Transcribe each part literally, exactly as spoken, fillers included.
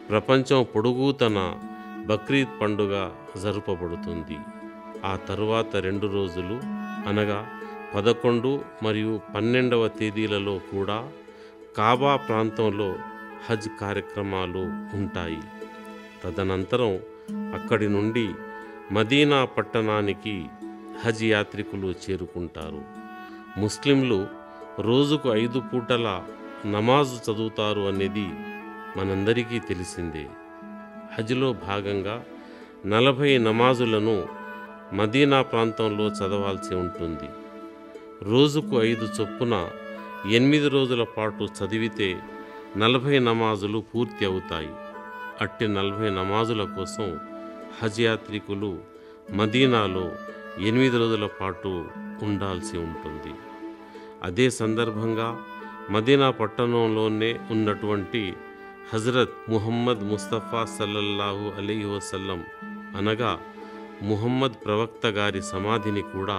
ప్రపంచం పొడుగుతన బక్రీద్ పండుగ జరుపబడుతుంది. ఆ తరువాత రెండు రోజులు అనగా పదకొండు మరియు పన్నెండవ తేదీలలో కూడా కాబా ప్రాంతంలో హజ్ కార్యక్రమాలు ఉంటాయి. తదనంతరం అక్కడి నుండి మదీనా పట్టణానికి హజ్ యాత్రికులు చేరుకుంటారు. ముస్లింలు రోజుకు ఐదు పూటల నమాజు చదువుతారు అనేది మనందరికీ తెలిసిందే. హజ్లో భాగంగా నలభై నమాజులను మదీనా ప్రాంతంలో చదవాల్సి ఉంటుంది. రోజుకు ఐదు చొప్పున ఎనిమిది రోజుల పాటు చదివితే నలభై నమాజులు పూర్తి అవుతాయి. అట్టి నలభై నమాజుల కోసం హజ్ యాత్రికులు మదీనాలో ఎనిమిది రోజుల పాటు ఉండాల్సి ఉంటుంది. అదే సందర్భంగా మదీనా పట్టణంలోనే ఉన్నటువంటి హజరత్ ముహమ్మద్ ముస్తఫా సల్లల్లాహు అలైహి వసల్లం అనగా ముహమ్మద్ ప్రవక్త గారి సమాధిని కూడా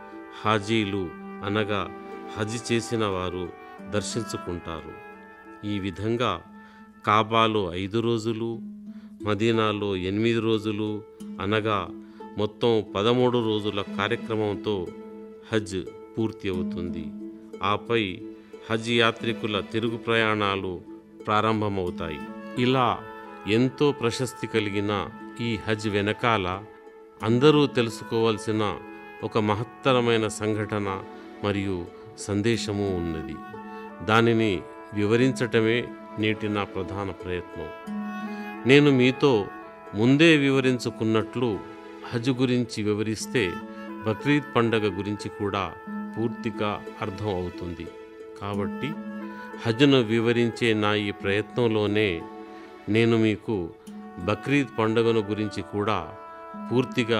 హాజీలు అనగా హజ్ చేసిన వారు దర్శించుకుంటారు. ఈ విధంగా కాబాలో ఐదు రోజులు, మదీనాలో ఎనిమిది రోజులు అనగా మొత్తం పదమూడు రోజుల కార్యక్రమంతో హజ్ పూర్తి అవుతుంది. ఆపై హజ్ యాత్రికుల తిరుగు ప్రయాణాలు ప్రారంభమవుతాయి. ఇలా ఎంతో ప్రశస్తి కలిగిన ఈ హజ్ వెనకాల అందరూ తెలుసుకోవాల్సిన ఒక మహత్తరమైన సంఘటన మరియు సందేశము ఉన్నది. దానిని వివరించటమే నేటి నా ప్రధాన ప్రయత్నం. నేను మీతో ముందే వివరించుకున్నట్లు హజ్ గురించి వివరిస్తే బక్రీద్ పండగ గురించి కూడా పూర్తిగా అర్థం అవుతుంది. కాబట్టి హజ్ను వివరించే నా ఈ ప్రయత్నంలోనే నేను మీకు బక్రీద్ పండుగను గురించి కూడా పూర్తిగా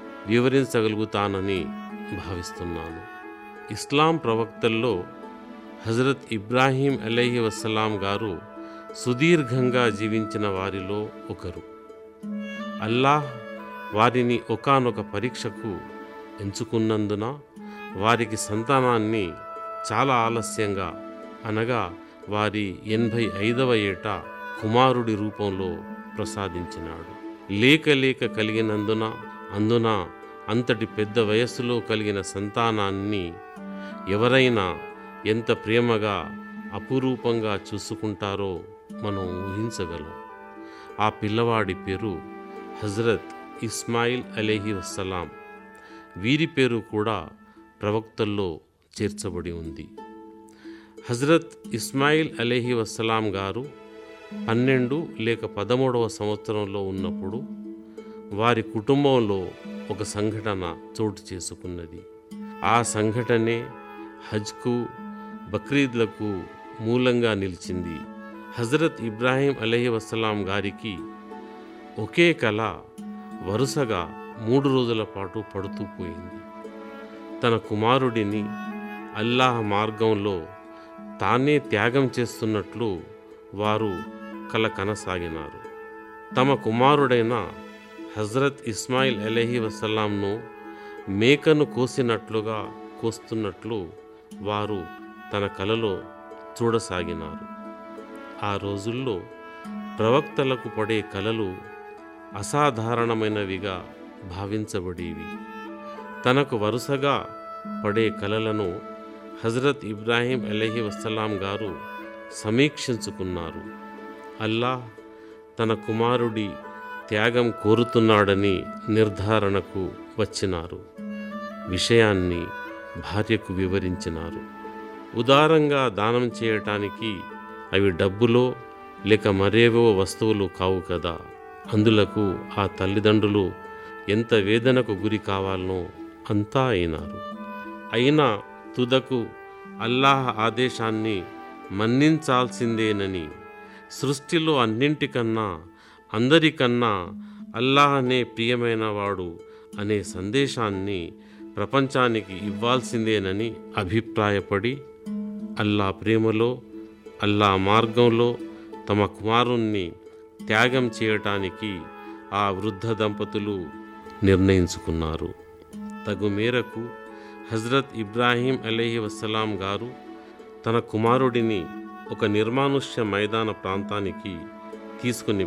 వివరించగలుగుతానని భావిస్తున్నాను. ఇస్లాం ప్రవక్తల్లో హజరత్ ఇబ్రాహీం అలైహి వసలాం గారు సుదీర్ఘంగా జీవించిన వారిలో ఒకరు. అల్లాహ్ వారిని ఒకానొక పరీక్షకు ఎంచుకున్నందున వారికి సంతానాన్ని చాలా ఆలస్యంగా అనగా వారి ఎనభై ఐదవ ఏట కుమారుడి రూపంలో ప్రసాదించినాడు. లేక లేక కలిగినందున అందున అంతటి పెద్ద వయస్సులో కలిగిన సంతానాన్ని ఎవరైనా ఎంత ప్రేమగా అపురూపంగా చూసుకుంటారో మనం ఊహించగలం. ఆ పిల్లవాడి పేరు హజరత్ ఇస్మాయిల్ అలైహి వస్సలాం. వీరి పేరు కూడా ప్రవక్తల్లో చేర్చబడి ఉంది. హజరత్ ఇస్మాయిల్ అలైహి వస్సలాం గారు పన్నెండు లేక పదమూడవ సంవత్సరంలో ఉన్నప్పుడు వారి కుటుంబంలో ఒక సంఘటన చోటు చేసుకున్నది. ఆ సంఘటనే హజ్కు బక్రీద్లకు మూలంగా నిలిచింది. హజరత్ ఇబ్రాహీం అలైహి వసలాం గారికి ఒకే కల వరుసగా మూడు రోజుల పాటు పడుతూ పోయింది. తన కుమారుడిని అల్లాహ్ మార్గంలో తానే త్యాగం చేస్తున్నట్లు వారు కల కనసాగినారు. తమ కుమారుడైన హజరత్ ఇస్మాయిల్ అలైహి వసలాంను మేకను కోసినట్లుగా కోస్తున్నట్లు వారు తన కలలో చూడసాగినారు. ఆ రోజుల్లో ప్రవక్తలకు పడే కలలు అసాధారణమైనవిగా భావించబడేవి. తనకు వరుసగా పడే కలలను హజరత్ ఇబ్రాహీం అలైహి వసలాం గారు సమీక్షించుకున్నారు. అల్లాహ్ తన కుమారుడి త్యాగం కోరుతున్నాడని నిర్ధారణకు వచ్చినారు. విషయాన్ని భార్యకు వివరించినారు. ఉదారంగా దానం చేయటానికి అవి డబ్బులో లేక మరేవో వస్తువులు కావు కదా. అందులకు ఆ తల్లిదండ్రులు ఎంత వేదనకు గురి కావాలనో అంతా అయినారు. అయినా తుదకు అల్లాహ్ ఆదేశాన్ని మన్నించాల్సిందేనని, సృష్టిలో అన్నింటికన్నా అందరికన్నా అల్లాహనే ప్రియమైన వాడు అనే సందేశాన్ని ప్రపంచానికి ఇవ్వాల్సిందేనని అభిప్రాయపడి అల్లా ప్రేమలో అల్లా మార్గంలో తమ కుమారుణ్ణి త్యాగం చేయటానికి ఆ వృద్ధ దంపతులు నిర్ణయించుకున్నారు. తగు మేరకు హజరత్ ఇబ్రాహీం అలైహి వసలాం గారు తన కుమారుడిని ఒక నిర్మానుష్య మైదాన ప్రాంతానికి తీసుకుని